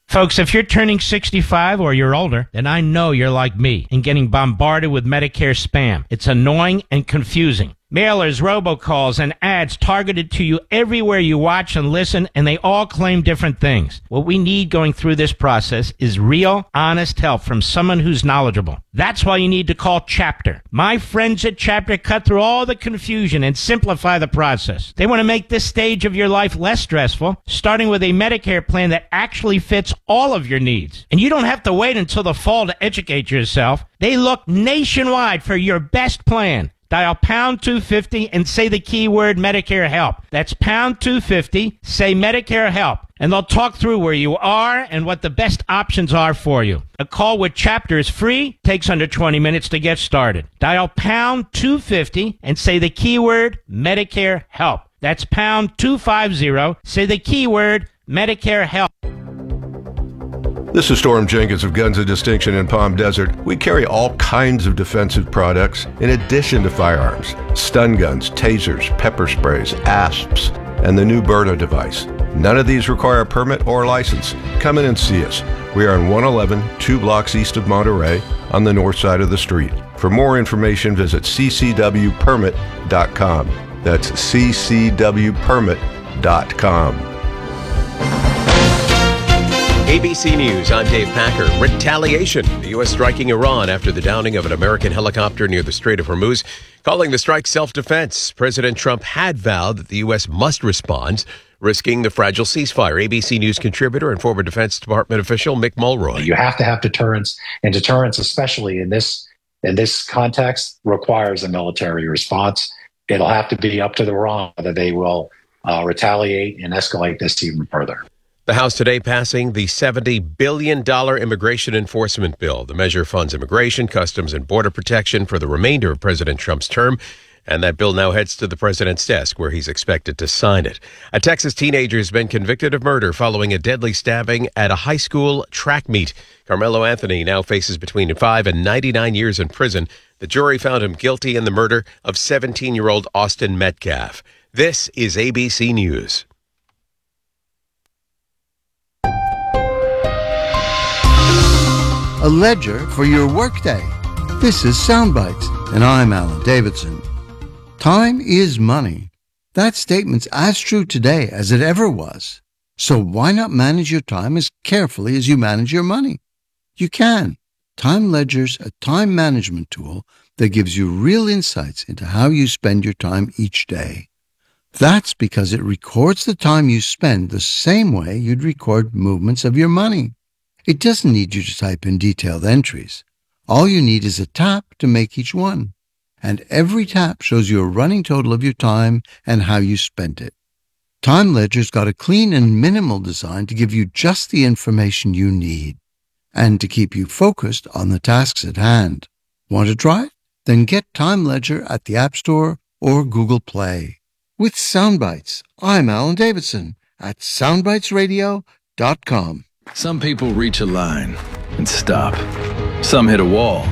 Folks, if you're turning 65 or you're older, then I know you're like me and getting bombarded with Medicare spam. It's annoying and confusing. Mailers, robocalls, and ads targeted to you everywhere you watch and listen, and they all claim different things. What we need going through this process is real, honest help from someone who's knowledgeable. That's why you need to call Chapter. My friends at Chapter cut through all the confusion and simplify the process. They want to make this stage of your life less stressful, starting with a Medicare plan that actually fits all of your needs. And you don't have to wait until the fall to educate yourself. They look nationwide for your best plan. Dial pound 250 and say the keyword Medicare Help. That's pound 250, say Medicare Help, and they'll talk through where you are and what the best options are for you. A call with Chapter is free, takes under 20 minutes to get started. Dial pound 250 and say the keyword Medicare Help. That's pound 250, say the keyword Medicare Help. This is Storm Jenkins of Guns of Distinction in Palm Desert. We carry all kinds of defensive products in addition to firearms. Stun guns, tasers, pepper sprays, ASPs, and the new Berta device. None of these require a permit or license. Come in and see us. We are on 111, 2 blocks east of Monterey, on the north side of the street. For more information, visit ccwpermit.com. That's ccwpermit.com. ABC News, I'm Dave Packer. Retaliation. The U.S. striking Iran after the downing of an American helicopter near the Strait of Hormuz, calling the strike self-defense. President Trump had vowed that the U.S. must respond, risking the fragile ceasefire. ABC News contributor and former Defense Department official Mick Mulroy. You have to have deterrence, and deterrence, especially in this context, requires a military response. It'll have to be up to Iran whether they will retaliate and escalate this even further. The House today passing the $70 billion immigration enforcement bill. The measure funds immigration, customs, and border protection for the remainder of President Trump's term. And that bill now heads to the president's desk, where he's expected to sign it. A Texas teenager has been convicted of murder following a deadly stabbing at a high school track meet. Carmelo Anthony now faces between 5 and 99 years in prison. The jury found him guilty in the murder of 17-year-old Austin Metcalf. This is ABC News. A ledger for your workday. This is Soundbites, and I'm Alan Davidson. Time is money. That statement's as true today as it ever was. So why not manage your time as carefully as you manage your money? You can. Time Ledger's a time management tool that gives you real insights into how you spend your time each day. That's because it records the time you spend the same way you'd record movements of your money. It doesn't need you to type in detailed entries. All you need is a tap to make each one. And every tap shows you a running total of your time and how you spent it. Time Ledger's got a clean and minimal design to give you just the information you need and to keep you focused on the tasks at hand. Want to try it? Then get Time Ledger at the App Store or Google Play. With Soundbites, I'm Alan Davidson at soundbitesradio.com. Some people reach a line and stop. Some hit a wall